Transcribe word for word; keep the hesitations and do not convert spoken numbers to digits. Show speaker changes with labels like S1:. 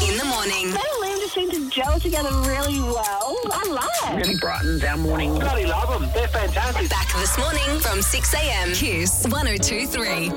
S1: in the morning.
S2: They and Liam just seem to gel together really well. I love it.
S3: Really brightens our morning.
S4: Bloody love them. They're fantastic.
S1: Back this morning from six a.m. Kiss one oh two three.